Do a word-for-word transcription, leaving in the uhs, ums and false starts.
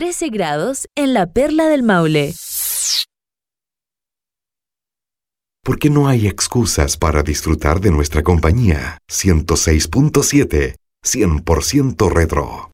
trece grados en la Perla del Maule. ¿Por qué no hay excusas para disfrutar de nuestra compañía? ciento seis punto siete, cien por ciento retro.